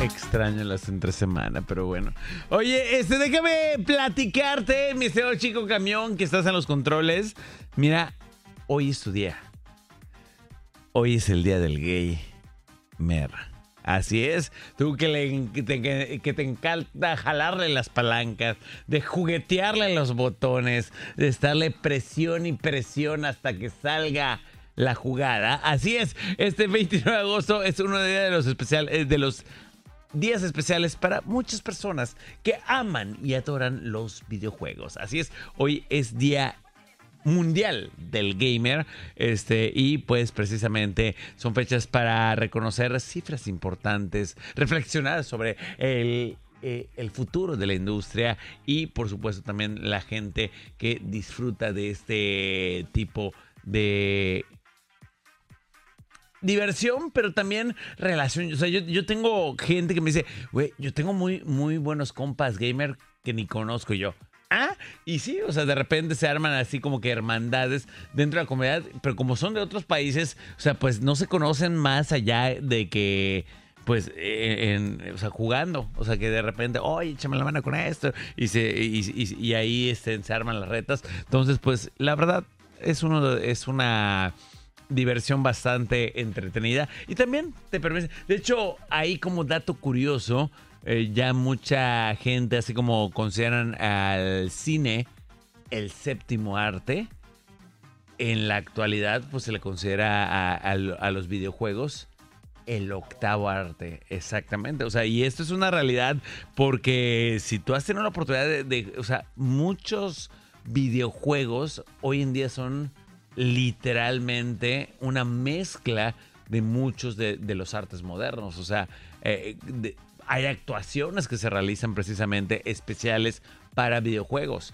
Extraño las entre semana, pero bueno. Oye, déjame platicarte, mi estimado chico camión, que estás en los controles. Mira, hoy es tu día. Hoy es el día del gamer. Así es, tú que te encanta jalarle las palancas, de juguetearle los botones, de estarle presión y presión hasta que salga la jugada. Así es, este 29 de agosto es uno de los días especiales para muchas personas que aman y adoran los videojuegos. Así es, hoy es día mundial del gamer, y pues precisamente son fechas para reconocer cifras importantes, reflexionar sobre el futuro de la industria y por supuesto también la gente que disfruta de este tipo de diversión, pero también relación. O sea, yo tengo gente que me dice, güey, yo tengo muy, muy buenos compas gamer que ni conozco yo. Ah, y sí, o sea, de repente se arman así como que hermandades dentro de la comunidad, pero como son de otros países, o sea, pues no se conocen más allá de que, pues, o sea, jugando, o sea, que de repente, oye, échame la mano con esto, y ahí se arman las retas. Entonces, pues, la verdad, es una diversión bastante entretenida y también te permite. De hecho, ahí como dato curioso, ya mucha gente así como consideran al cine el séptimo arte. En la actualidad pues se le considera a los videojuegos el octavo arte, exactamente. O sea, y esto es una realidad porque si tú has tenido la oportunidad o sea, muchos videojuegos hoy en día son literalmente una mezcla de muchos de los artes modernos. O sea, hay actuaciones que se realizan precisamente especiales para videojuegos.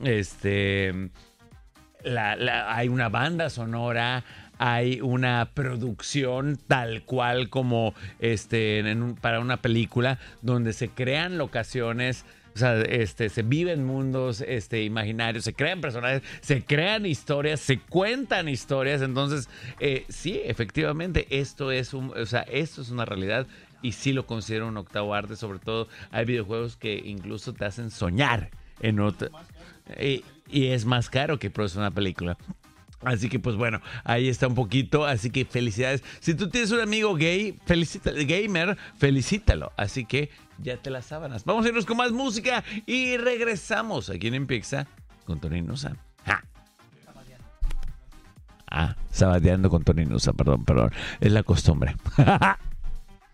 Hay una banda sonora, hay una producción tal cual como para una película donde se crean locaciones. O sea, se viven mundos imaginarios, se crean personajes, se crean historias, se cuentan historias. Entonces, sí, efectivamente, esto es una realidad y sí lo considero un octavo arte. Sobre todo, hay videojuegos que incluso te hacen soñar en otro. Y es más caro que producir una película. Así que, pues bueno, ahí está un poquito. Así que felicidades. Si tú tienes un amigo gamer, felicítalo. Así que ya te las sábanas. Vamos a irnos con más música y regresamos aquí en Pizza con Tony Nusa. Sabadeando con Tony Nusa, perdón. Es la costumbre.